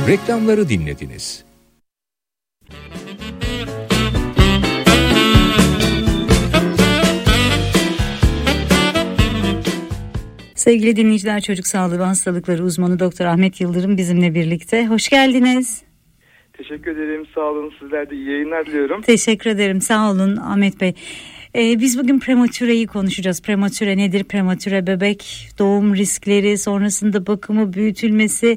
Reklamları dinlediniz. Sevgili dinleyiciler, çocuk sağlığı ve hastalıkları uzmanı Doktor Ahmet Yıldırım bizimle birlikte. Hoş geldiniz. Teşekkür ederim. Sağ olun. Sizler de iyi yayınlar diliyorum. Teşekkür ederim. Sağ olun Ahmet Bey. Biz bugün prematüreyi konuşacağız. Prematüre nedir? Prematüre bebek, doğum riskleri, sonrasında bakımı, büyütülmesi,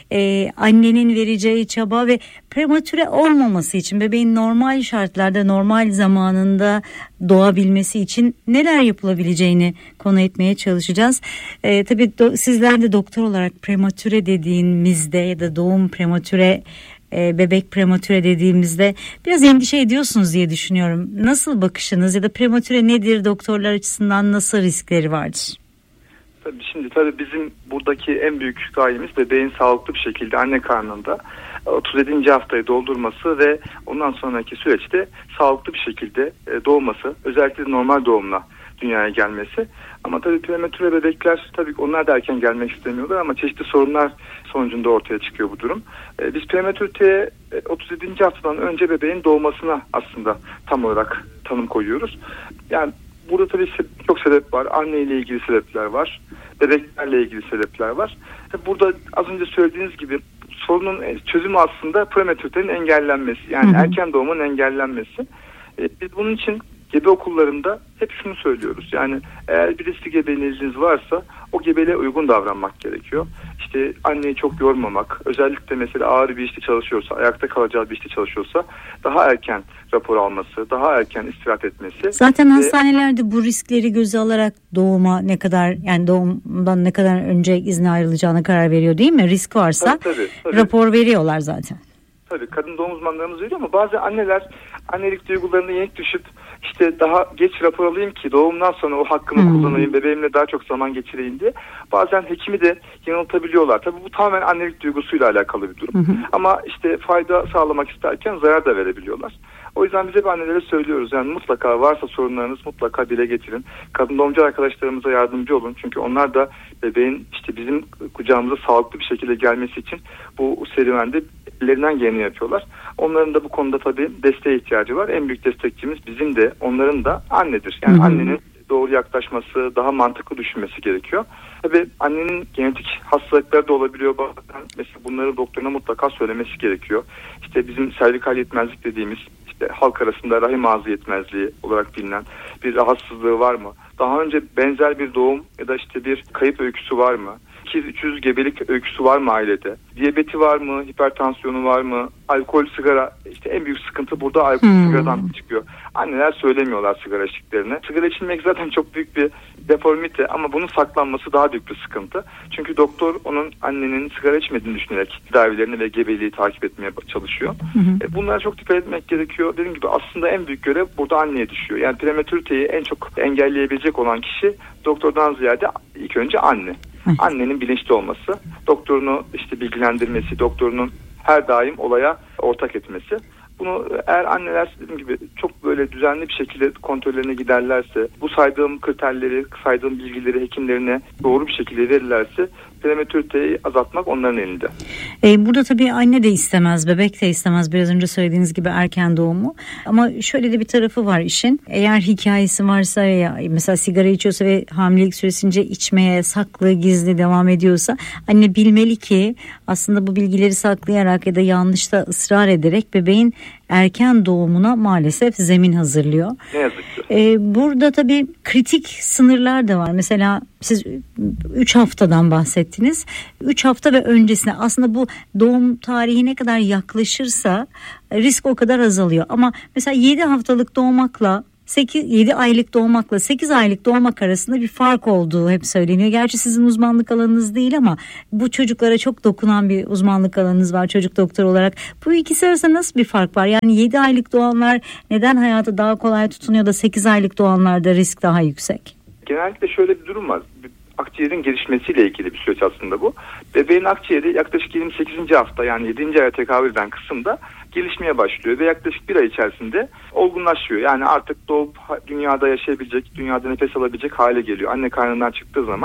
annenin vereceği çaba ve prematüre olmaması için, bebeğin normal şartlarda, normal zamanında doğabilmesi için neler yapılabileceğini konu etmeye çalışacağız. Tabii sizler de doktor olarak prematüre dediğimizde ya da doğum prematüre, bebek prematüre dediğimizde biraz endişe ediyorsunuz diye düşünüyorum. Nasıl bakışınız ya da prematüre nedir, doktorlar açısından nasıl riskleri vardır? Tabii bizim buradaki en büyük gayemiz bebeğin sağlıklı bir şekilde anne karnında 37. haftayı doldurması ve ondan sonraki süreçte sağlıklı bir şekilde doğması, özellikle normal doğumla dünyaya gelmesi. Ama tabii prematüre bebekler, tabii onlar da erken gelmek istemiyorlar ama çeşitli sorunlar sonucunda ortaya çıkıyor bu durum. Biz prematüriteye 37. haftadan önce bebeğin doğmasına aslında tam olarak tanım koyuyoruz. Yani burada tabii çok sebep var. Anne ile ilgili sebepler var. Bebeklerle ilgili sebepler var. Burada az önce söylediğiniz gibi sorunun çözümü aslında prematüritenin engellenmesi. Yani erken doğumun engellenmesi. Biz bunun için gebe okullarında hep şunu söylüyoruz. Yani eğer bir riskli gebeliğiniz varsa o gebeliğe uygun davranmak gerekiyor. İşte anneyi çok yormamak, özellikle mesela ağır bir işte çalışıyorsa, ayakta kalacağı bir işte çalışıyorsa daha erken rapor alması, daha erken istirahat etmesi. Zaten hastanelerde bu riskleri göze alarak doğuma ne kadar, yani doğumdan ne kadar önce izne ayrılacağına karar veriyor değil mi? Risk varsa tabii. Rapor veriyorlar zaten. Tabii kadın doğum uzmanlarımız veriyor ama bazı anneler annelik duygularına yenik düşüp işte daha geç rapor alayım ki doğumdan sonra o hakkımı kullanayım, bebeğimle daha çok zaman geçireyim diye. Bazen hekimi de yanıltabiliyorlar. Tabii bu tamamen annelik duygusuyla alakalı bir durum. Ama işte fayda sağlamak isterken zarar da verebiliyorlar. O yüzden bize annelere söylüyoruz. Yani mutlaka varsa sorunlarınız mutlaka dile getirin. Kadın doğumcu arkadaşlarımıza yardımcı olun. Çünkü onlar da bebeğin işte bizim kucağımıza sağlıklı bir şekilde gelmesi için bu serüvende ellerinden geleni yapıyorlar. Onların da bu konuda tabii desteğe ihtiyacı var. En büyük destekçimiz bizim de onların da annedir. Yani annenin doğru yaklaşması, daha mantıklı düşünmesi gerekiyor. Tabii annenin genetik hastalıkları da olabiliyor. Bazen mesela bunları doktoruna mutlaka söylemesi gerekiyor. İşte bizim servikal yetmezlik dediğimiz, işte halk arasında rahim ağzı yetmezliği olarak bilinen bir rahatsızlığı var mı? Daha önce benzer bir doğum ya da işte bir kayıp öyküsü var mı? 200 gebelik öyküsü var mı ailede? Diyabeti var mı? Hipertansiyonu var mı? Alkol, sigara, işte en büyük sıkıntı burada alkol, sigaradan çıkıyor. Anneler söylemiyorlar sigara içtiklerini. Sigara içmek zaten çok büyük bir deformite ama bunun saklanması daha büyük bir sıkıntı. Çünkü doktor onun annenin sigara içmediğini düşünerek tedavilerini ve gebeliği takip etmeye çalışıyor. Bunlara çok dikkat etmek gerekiyor. Dediğim gibi aslında en büyük görev burada anneye düşüyor. Yani prematüriteyi en çok engelleyebilecek olan kişi doktordan ziyade ilk önce anne. Annenin bilinçli olması, doktorunu işte bilgilendirmesi, doktorunun her daim olaya ortak etmesi. Bunu eğer anneler dediğim gibi çok böyle düzenli bir şekilde kontrollerine giderlerse, bu saydığım kriterleri, saydığım bilgileri hekimlerine doğru bir şekilde verirlerse prematüriteyi azaltmak onların elinde. Burada tabii anne de istemez, bebek de istemez biraz önce söylediğiniz gibi erken doğumu. Ama şöyle de bir tarafı var işin. Eğer hikayesi varsa ya mesela sigara içiyorsa ve hamilelik süresince içmeye saklı, gizli devam ediyorsa anne bilmeli ki aslında bu bilgileri saklayarak ya da yanlışta ısrar ederek bebeğin erken doğumuna maalesef zemin hazırlıyor. Ne yazık ki. Burada tabii kritik sınırlar da var. Mesela siz 3 haftadan bahsettiniz. 3 hafta ve öncesine aslında bu doğum tarihi ne kadar yaklaşırsa risk o kadar azalıyor. Ama mesela 7 haftalık doğmakla 7 aylık doğmakla 8 aylık doğmak arasında bir fark olduğu hep söyleniyor. Gerçi sizin uzmanlık alanınız değil ama bu çocuklara çok dokunan bir uzmanlık alanınız var çocuk doktor olarak. Bu ikisi arasında nasıl bir fark var? Yani 7 aylık doğanlar neden hayata daha kolay tutunuyor da 8 aylık doğanlarda risk daha yüksek? Genellikle şöyle bir durum var. Akciğerin gelişmesiyle ilgili bir süreç aslında bu. Bebeğin akciğeri yaklaşık 28. hafta yani 7. aya tekabül eden kısımda gelişmeye başlıyor ve yaklaşık bir ay içerisinde olgunlaşıyor. Yani artık doğup dünyada yaşayabilecek, dünyada nefes alabilecek hale geliyor. Anne karnından çıktığı zaman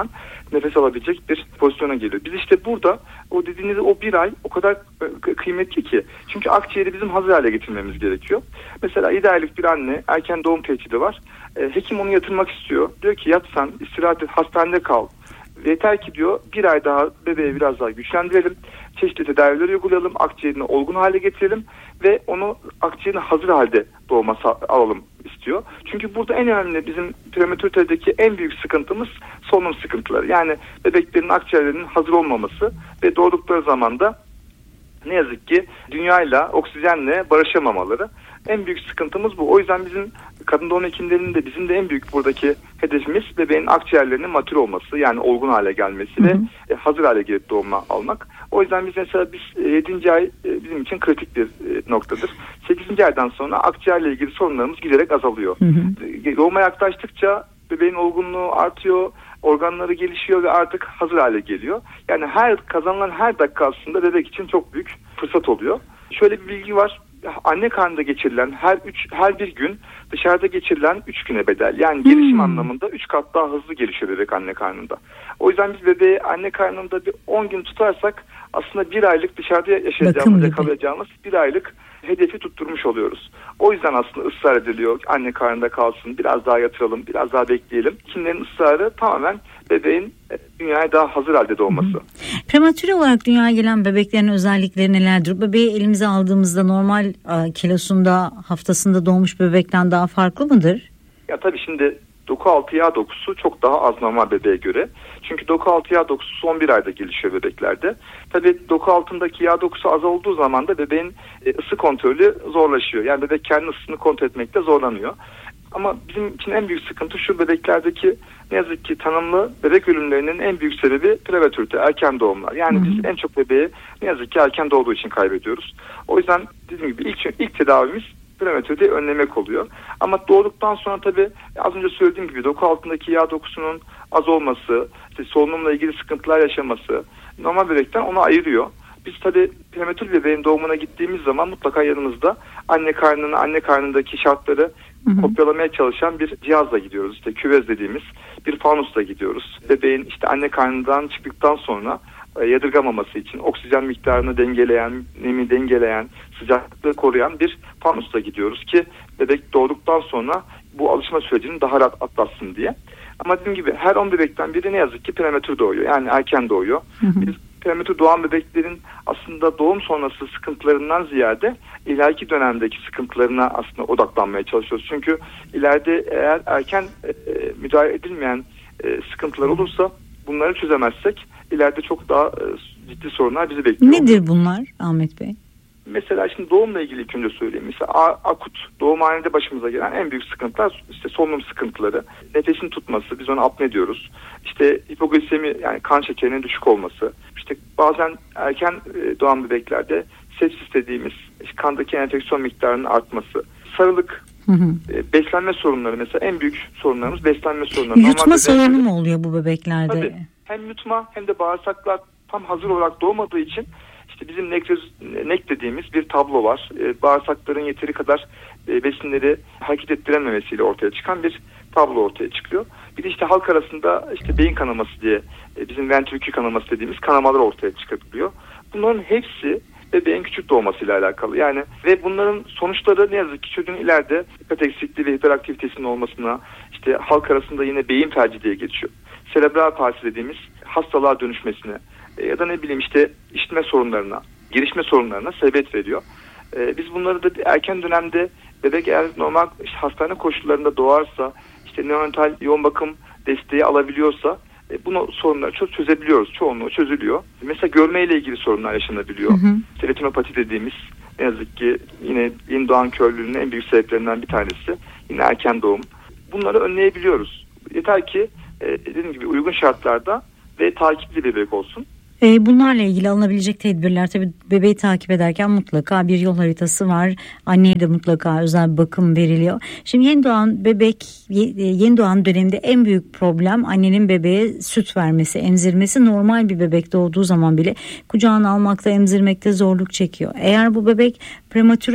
nefes alabilecek bir pozisyona geliyor. Biz işte burada o dediğiniz o bir ay o kadar kıymetli ki. Çünkü akciğeri bizim hazır hale getirmemiz gerekiyor. Mesela 7 aylık bir anne erken doğum tehdidi var. Hekim onu yatırmak istiyor. Diyor ki yat sen, istirahat et, hastanede kal. Yeter ki diyor bir ay daha bebeği biraz daha güçlendirelim. Çeşitli tedaviler uygulayalım. Akciğerini olgun hale getirelim. Ve onu akciğerini hazır halde doğuma alalım istiyor. Çünkü burada en önemli bizim prematüritedeki en büyük sıkıntımız solunum sıkıntıları. Yani bebeklerin akciğerlerinin hazır olmaması ve doğdukları zaman da ne yazık ki dünyayla, oksijenle barışamamaları. En büyük sıkıntımız bu. O yüzden bizim kadın doğum hekimlerinin de bizim de en büyük buradaki hedefimiz bebeğin akciğerlerinin matür olması, yani olgun hale gelmesi ve hazır hale gelip doğuma almak. O yüzden biz mesela 7. ay bizim için kritik bir noktadır. 8. aydan sonra akciğerle ilgili sorunlarımız giderek azalıyor. Doğuma yaklaştıkça bebeğin olgunluğu artıyor, organları gelişiyor ve artık hazır hale geliyor. Yani kazanılan her dakika aslında bebek için çok büyük fırsat oluyor. Şöyle bir bilgi var. Anne karnında geçirilen her bir gün dışarıda geçirilen 3 güne bedel. Yani gelişim anlamında 3 kat daha hızlı gelişiyor bebek anne karnında. O yüzden biz bebeği anne karnında bir 10 gün tutarsak aslında 1 aylık dışarıda yaşayacağımız, yakalayacağımız 1 aylık hedefi tutturmuş oluyoruz. O yüzden aslında ısrar ediliyor. Anne karnında kalsın, biraz daha yatıralım, biraz daha bekleyelim. Kimlerin ısrarı tamamen bebeğin dünyaya daha hazır halde doğması. Prematüre olarak dünyaya gelen bebeklerin özellikleri nelerdir? Bebeği elimize aldığımızda normal kilosunda, haftasında doğmuş bebekten daha farklı mıdır? Ya tabii şimdi doku altı yağ dokusu çok daha az normal bebeğe göre. Çünkü doku altı yağ dokusu son 1 ayda gelişiyor bebeklerde. Tabii doku altındaki yağ dokusu az olduğu zaman da bebeğin ısı kontrolü zorlaşıyor. Yani bebek kendi ısısını kontrol etmekte zorlanıyor. Ama bizim için en büyük sıkıntı şu: bebeklerdeki ne yazık ki tanımlı bebek ölümlerinin en büyük sebebi prematürite, erken doğumlar. Yani biz en çok bebeği ne yazık ki erken doğduğu için kaybediyoruz. O yüzden dediğim gibi ilk tedavimiz prematüriteyi önlemek oluyor. Ama doğduktan sonra tabii az önce söylediğim gibi doku altındaki yağ dokusunun az olması, solunumla ilgili sıkıntılar yaşaması normal bebekten onu ayırıyor. Biz tabii prematür bebeğin doğumuna gittiğimiz zaman mutlaka yanımızda anne karnındaki şartları kopyalamaya çalışan bir cihazla gidiyoruz. İşte küvez dediğimiz bir fanusla gidiyoruz. Bebeğin işte anne karnından çıktıktan sonra yadırgamaması için oksijen miktarını dengeleyen, nemi dengeleyen, sıcaklığı koruyan bir fanusla gidiyoruz ki bebek doğduktan sonra bu alışma sürecini daha rahat atlatsın diye. Ama dediğim gibi her 10 bebekten biri ne yazık ki prematür doğuyor. Yani erken doğuyor. Biz prematür doğan bebeklerin aslında doğum sonrası sıkıntılarından ziyade ileriki dönemdeki sıkıntılarına aslında odaklanmaya çalışıyoruz. Çünkü ileride eğer erken müdahale edilmeyen sıkıntılar olursa, bunları çözemezsek ileride çok daha ciddi sorunlar bizi bekliyor. Nedir bunlar Ahmet Bey? Mesela şimdi doğumla ilgili ilk önce söyleyeyim. Mesela akut doğumhanede başımıza gelen en büyük sıkıntılar işte solunum sıkıntıları, nefesin tutması, biz ona apne diyoruz. İşte hipoglisemi, yani kan şekerinin düşük olması. İşte bazen erken doğan bebeklerde sepsis dediğimiz kandaki enfeksiyon miktarının artması. Sarılık, beslenme sorunları, mesela en büyük sorunlarımız beslenme sorunları. Yutma sorunu mu oluyor bu bebeklerde? Tabii. Hem yutma hem de bağırsaklar tam hazır olarak doğmadığı için İşte bizim nek dediğimiz bir tablo var. Bağırsakların yeteri kadar besinleri hareket ettirememesiyle ortaya çıkan bir tablo ortaya çıkıyor. Bir de işte halk arasında işte beyin kanaması diye bizim ventrikül kanaması dediğimiz kanamalar ortaya çıkabiliyor. Bunların hepsi bebeğin küçük doğmasıyla alakalı. Yani ve bunların sonuçları ne yazık ki çocuğun ileride dikkat eksikliği ve hiperaktivitesinin olmasına, işte halk arasında yine beyin felci diye geçiyor. Serebral palsi dediğimiz hastalığa dönüşmesine ya da ne bileyim işte işitme sorunlarına, gelişme sorunlarına sebebiyet veriyor. Biz bunları da erken dönemde bebek eğer normal işte hastane koşullarında doğarsa, işte neonatal yoğun bakım desteği alabiliyorsa bunu sorunları çok çözebiliyoruz. Çoğunluğu çözülüyor. Mesela görmeyle ilgili sorunlar yaşanabiliyor. Retinopati dediğimiz ne yazık ki yine yeni doğan körlüğünün en büyük sebeplerinden bir tanesi yine erken doğum. Bunları önleyebiliyoruz. Yeter ki dediğim gibi uygun şartlarda ve takipli bebek olsun. Bunlarla ilgili alınabilecek tedbirler, tabii bebeği takip ederken mutlaka bir yol haritası var. Anneye de mutlaka özel bir bakım veriliyor. Şimdi yeni doğan döneminde en büyük problem annenin bebeğe süt vermesi, emzirmesi. Normal bir bebek doğduğu zaman bile kucağına almakta, emzirmekte zorluk çekiyor. Eğer bu bebek prematür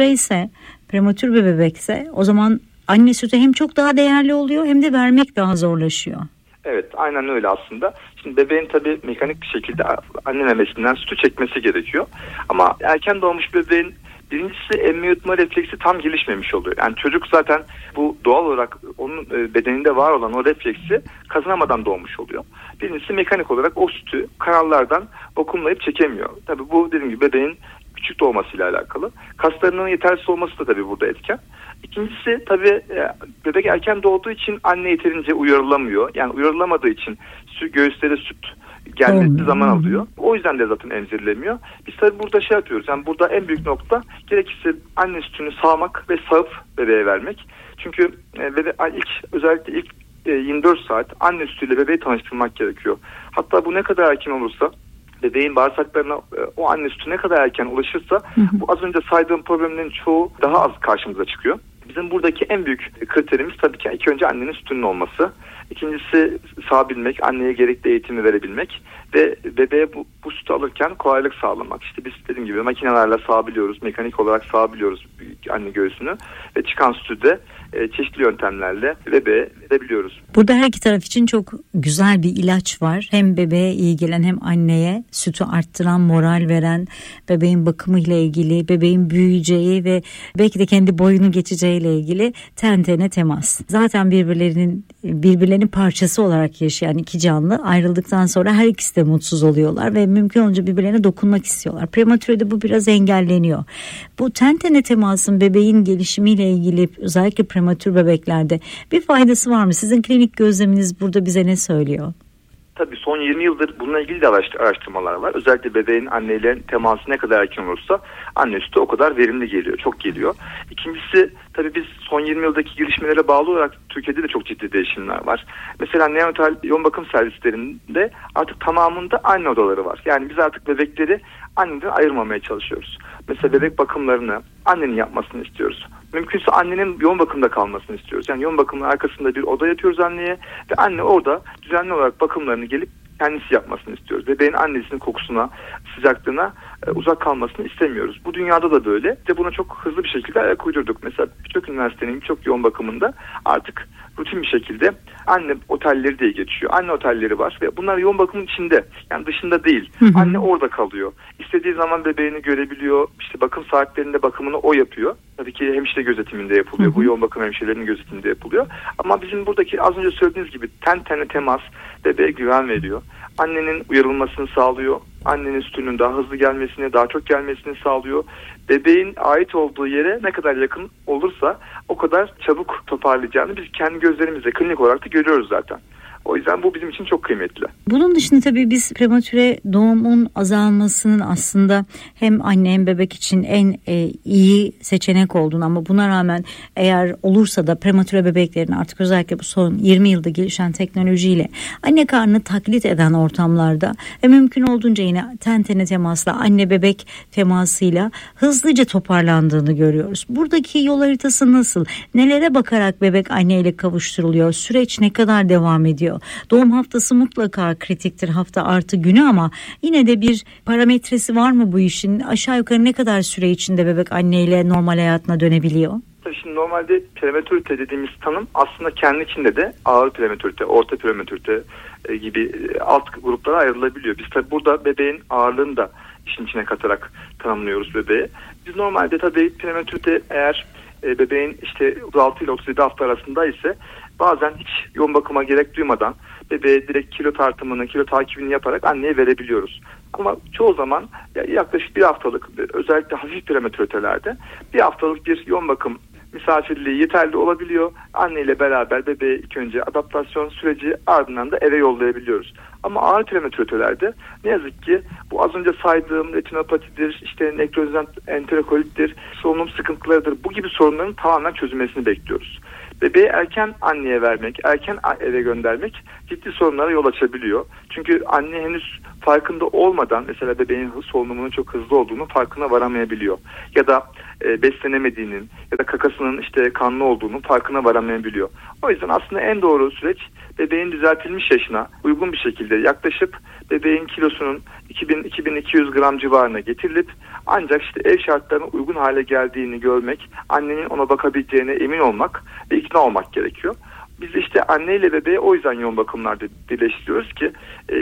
bir bebekse o zaman anne sütü hem çok daha değerli oluyor hem de vermek daha zorlaşıyor. Evet, aynen öyle aslında. Şimdi bebeğin tabii mekanik bir şekilde anne memesinden sütü çekmesi gerekiyor. Ama erken doğmuş bebeğin birincisi emme yutma refleksi tam gelişmemiş oluyor. Yani çocuk zaten bu doğal olarak onun bedeninde var olan o refleksi kazanamadan doğmuş oluyor. Birincisi mekanik olarak o sütü kanallardan vakumlayıp çekemiyor. Tabii bu dediğim gibi bebeğin küçük doğmasıyla alakalı. Kaslarının yetersiz olması da tabii burada etken. İkincisi tabii bebek erken doğduğu için anne yeterince uyarılamıyor. Yani uyarılamadığı için göğüslere süt gelmesi zaman alıyor. O yüzden de zaten emzirilemiyor. Biz tabii burada şey yapıyoruz. Yani burada en büyük nokta gerekirse anne sütünü sağmak ve sağıp bebeğe vermek. Çünkü özellikle ilk 24 saat anne sütüyle bebeği tanıştırmak gerekiyor. Hatta bu ne kadar erken olursa, bebeğin bağırsaklarına o anne sütü ne kadar erken ulaşırsa bu az önce saydığım problemlerin çoğu daha az karşımıza çıkıyor. Bizim buradaki en büyük kriterimiz tabii ki ilk önce annenin sütünün olması. İkincisi sağabilmek, anneye gerekli eğitimi verebilmek ve bebeğe bu sütü alırken kolaylık sağlamak. İşte biz dediğim gibi makinelerle sağabiliyoruz, mekanik olarak sağabiliyoruz anne göğsünü ve çıkan sütü de çeşitli yöntemlerle bebeğe verebiliyoruz. Burada her iki taraf için çok güzel bir ilaç var. Hem bebeğe iyi gelen hem anneye sütü arttıran, moral veren, bebeğin bakımıyla ilgili, bebeğin büyüyeceği ve belki de kendi boyunu geçeceğiyle ilgili ten tene temas. Zaten birbirlerinin parçası olarak yaşayan iki canlı ayrıldıktan sonra her ikisi de mutsuz oluyorlar ve mümkün olunca birbirlerine dokunmak istiyorlar. Prematürede bu biraz engelleniyor. Bu ten tene temasın bebeğin gelişimiyle ilgili özellikle prematür bebeklerde bir faydası var mı? Sizin klinik gözleminiz burada bize ne söylüyor? Tabii son 20 yıldır bununla ilgili de araştırmalar var. Özellikle bebeğin anneyle teması ne kadar erken olursa anne sütü o kadar verimli geliyor, çok geliyor. İkincisi tabii biz son 20 yıldaki gelişmelere bağlı olarak Türkiye'de de çok ciddi değişimler var. Mesela neonatal yoğun bakım servislerinde artık tamamında anne odaları var. Yani biz artık bebekleri anneden ayırmamaya çalışıyoruz. Mesela bebek bakımlarını annenin yapmasını istiyoruz. Mümkünse annenin yoğun bakımda kalmasını istiyoruz. Yani yoğun bakımın arkasında bir oda yapıyoruz anneye ve anne orada düzenli olarak bakımlarını gelip kendisi yapmasını istiyoruz. Bebeğin annesinin kokusuna, sıcaklığına uzak kalmasını istemiyoruz. Bu dünyada da böyle. Ve buna çok hızlı bir şekilde ayak uydurduk. Mesela birçok üniversitenin birçok yoğun bakımında artık rutin bir şekilde anne otelleri diye geçiyor. Anne otelleri var ve bunlar yoğun bakımın içinde. Yani dışında değil. Anne orada kalıyor. İstediği zaman bebeğini görebiliyor. İşte bakım saatlerinde bakımını o yapıyor. Tabii ki hemşire gözetiminde yapılıyor. Bu yoğun bakım hemşirelerinin gözetiminde yapılıyor. Ama bizim buradaki az önce söylediğiniz gibi ten tene temas bebeğe güven veriyor. Annenin uyarılmasını sağlıyor. Annenin sütünün daha hızlı gelmesini, daha çok gelmesini sağlıyor. Bebeğin ait olduğu yere ne kadar yakın olursa o kadar çabuk toparlayacağını biz kendi gözlerimizle klinik olarak da görüyoruz zaten. O yüzden bu bizim için çok kıymetli. Bunun dışında tabii biz prematüre doğumun azalmasının aslında hem anne hem bebek için en iyi seçenek olduğunu ama buna rağmen eğer olursa da prematüre bebeklerin artık özellikle bu son 20 yılda gelişen teknolojiyle anne karnını taklit eden ortamlarda ve mümkün olduğunca yine ten tene temasla anne bebek temasıyla hızlıca toparlandığını görüyoruz. Buradaki yol haritası nasıl? Nelere bakarak bebek anneyle kavuşturuluyor? Süreç ne kadar devam ediyor? Doğum haftası mutlaka kritiktir, hafta artı günü, ama yine de bir parametresi var mı bu işin? Aşağı yukarı ne kadar süre içinde bebek anneyle normal hayatına dönebiliyor? Şimdi normalde prematürite dediğimiz tanım aslında kendi içinde de ağır prematürite, orta prematürite gibi alt gruplara ayrılabiliyor. Biz tabi burada bebeğin ağırlığını da işin içine katarak tanımlıyoruz bebeği. Biz normalde tabi prematürite eğer bebeğin işte 36 ile 37 hafta arasında ise bazen hiç yoğun bakıma gerek duymadan bebeğe direkt kilo tartımını, kilo takibini yaparak anneye verebiliyoruz. Ama çoğu zaman yaklaşık bir haftalık, özellikle hafif prematüritelerde bir haftalık bir yoğun bakım misafirliği yeterli olabiliyor. Anneyle beraber bebeğe ilk önce adaptasyon süreci, ardından da eve yollayabiliyoruz. Ama ağır prematüritelerde ne yazık ki bu az önce saydığım retinopatidir, işte nekrozan enterokolittir, solunum sıkıntılarıdır. Bu gibi sorunların tamamen çözülmesini bekliyoruz. Bebeği erken anneye vermek, erken eve göndermek ciddi sorunlara yol açabiliyor. Çünkü anne henüz farkında olmadan mesela bebeğin solunumunun çok hızlı olduğunu farkına varamayabiliyor. Ya da beslenemediğinin ya da kakasının işte kanlı olduğunun farkına varamayabiliyor. O yüzden aslında en doğru süreç bebeğin düzeltilmiş yaşına uygun bir şekilde yaklaşıp bebeğin kilosunun 2000-2200 gram civarına getirilip ancak işte ev şartlarına uygun hale geldiğini görmek, annenin ona bakabileceğine emin olmak ve ikna olmak gerekiyor. Biz de işte anne ile bebeğe o yüzden yoğun bakımlarda birleştiriyoruz ki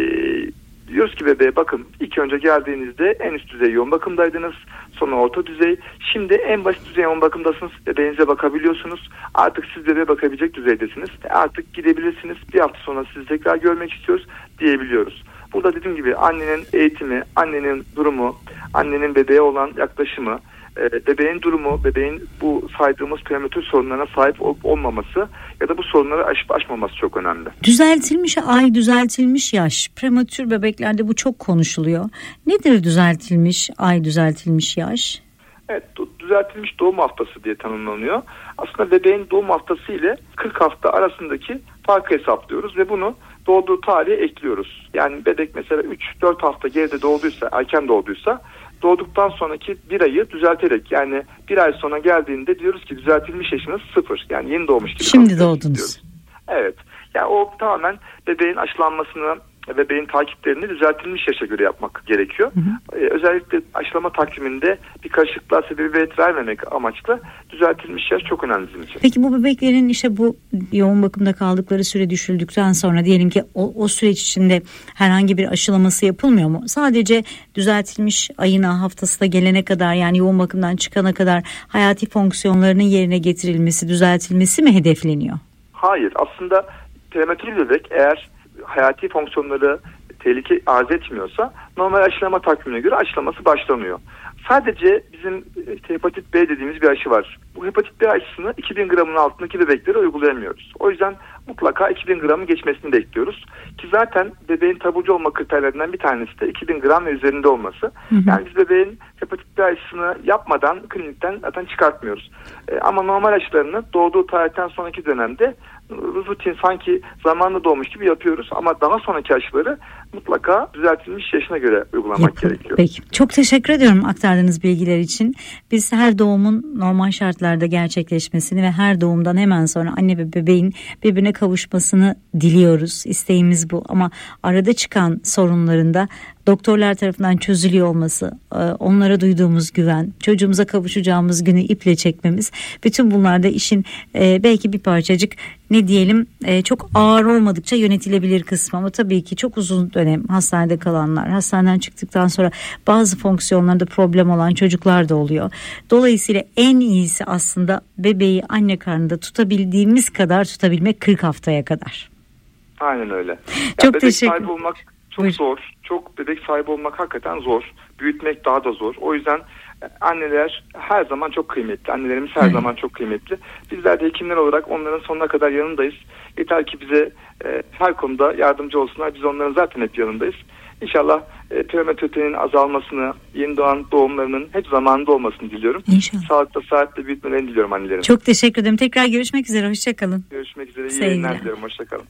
diyoruz ki bebeğe bakın, ilk önce geldiğinizde en üst düzey yoğun bakımdaydınız, sonra orta düzey, şimdi en basit düzey yoğun bakımdasınız, bebeğinize bakabiliyorsunuz, artık siz bebeğe bakabilecek düzeydesiniz, artık gidebilirsiniz, bir hafta sonra sizi tekrar görmek istiyoruz diyebiliyoruz. Burada dediğim gibi annenin eğitimi, annenin durumu, annenin bebeğe olan yaklaşımı, bebeğin durumu, bebeğin bu saydığımız prematür sorunlarına sahip olup olmaması ya da bu sorunları aşıp aşmaması çok önemli. Düzeltilmiş ay, düzeltilmiş yaş. Prematür bebeklerde bu çok konuşuluyor. Nedir düzeltilmiş ay, düzeltilmiş yaş? Evet, düzeltilmiş doğum haftası diye tanımlanıyor. Aslında bebeğin doğum haftası ile 40 hafta arasındaki farkı hesaplıyoruz ve bunu doğduğu tarihe ekliyoruz. Yani bebek mesela 3-4 hafta geride doğduysa, erken doğduysa, doğduktan sonraki bir ayı düzelterek, yani bir ay sonra geldiğinde diyoruz ki düzeltilmiş yaşınız 0. Yani yeni doğmuş gibi. Şimdi doğdunuz. Diyoruz. Evet. Yani o tamamen bebeğin aşılanmasını, bebeğin takiplerini düzeltilmiş yaşa göre yapmak gerekiyor. Özellikle aşılama takviminde bir karışıklığa sebebiyet vermemek amaçlı düzeltilmiş yaş çok önemli bizim için. Peki bu bebeklerin işte bu yoğun bakımda kaldıkları süre düşüldükten sonra diyelim ki o süreç içinde herhangi bir aşılaması yapılmıyor mu? Sadece düzeltilmiş ayına, haftasına gelene kadar, yani yoğun bakımdan çıkana kadar hayati fonksiyonlarının yerine getirilmesi, düzeltilmesi mi hedefleniyor? Hayır, aslında prematür bebek eğer hayati fonksiyonları tehlike arz etmiyorsa normal aşılama takvimine göre aşılaması başlanıyor. Sadece bizim hepatit B dediğimiz bir aşı var. Bu hepatit B aşısını 2000 gramın altındaki bebeklere uygulayamıyoruz. O yüzden mutlaka 2000 gramı geçmesini bekliyoruz. Ki zaten bebeğin taburcu olma kriterlerinden bir tanesi de 2000 gram ve üzerinde olması. Yani biz bebeğin hepatit B aşısını yapmadan klinikten zaten çıkartmıyoruz. Ama normal aşılarını doğduğu tarihten sonraki dönemde rutin, sanki zamanında doğmuş gibi yapıyoruz. Ama daha sonraki aşıları mutlaka düzeltilmiş yaşına göre uygulamak gerekiyor. Peki. Çok teşekkür ediyorum aktardığınız bilgiler için. Biz her doğumun normal şartlarda gerçekleşmesini ve her doğumdan hemen sonra anne ve bebeğin birbirine kavuşmasını diliyoruz. İsteğimiz bu. Ama arada çıkan sorunların da doktorlar tarafından çözülüyor olması, onlara duyduğumuz güven, çocuğumuza kavuşacağımız günü iple çekmemiz, bütün bunlar da işin belki bir parçacık, ne diyelim, çok ağır olmadıkça yönetilebilir kısmı. Ama tabii ki çok uzun dönem hastanede kalanlar, hastaneden çıktıktan sonra bazı fonksiyonlarda problem olan çocuklar da oluyor. Dolayısıyla en iyisi aslında bebeği anne karnında tutabildiğimiz kadar tutabilmek 40 haftaya kadar. Aynen öyle. Çok teşekkür ederim. Bebek sahibi olmak çok zor. Çok bebek sahibi olmak hakikaten zor. Büyütmek daha da zor. O yüzden anneler her zaman çok kıymetli. Annelerimiz her zaman çok kıymetli. Bizler de hekimler olarak onların sonuna kadar yanındayız. Yeter ki bize her konuda yardımcı olsunlar. Biz onların zaten hep yanındayız. İnşallah prematüritenin azalmasını, yeni doğan doğumlarının hep zamanında olmasını diliyorum. İnşallah. Sağlıkla, saatle büyütmelerini diliyorum annelerin. Çok teşekkür ederim. Tekrar görüşmek üzere. Hoşçakalın. Görüşmek üzere. İyi yayınlar diliyorum. Hoşçakalın.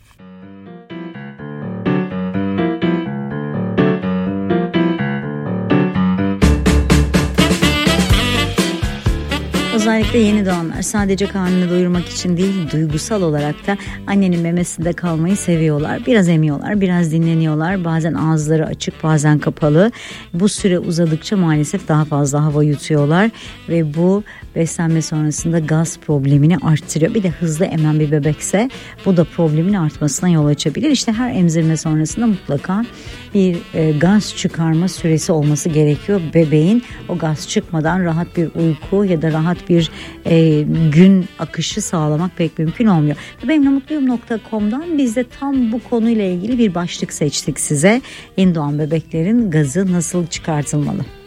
Özellikle yeni doğanlar sadece karnını doyurmak için değil, duygusal olarak da annenin memesinde kalmayı seviyorlar. Biraz emiyorlar, biraz dinleniyorlar. Bazen ağızları açık, bazen kapalı. Bu süre uzadıkça maalesef daha fazla hava yutuyorlar ve bu beslenme sonrasında gaz problemini arttırıyor. Bir de hızlı emen bir bebekse bu da problemin artmasına yol açabilir. İşte her emzirme sonrasında mutlaka bir gaz çıkarma süresi olması gerekiyor. Bebeğin o gaz çıkmadan rahat bir uyku ya da rahat bir gün akışı sağlamak pek mümkün olmuyor. Bebenimlemutluyum.com'dan biz de tam bu konuyla ilgili bir başlık seçtik size. Yeni doğan bebeklerin gazı nasıl çıkartılmalı?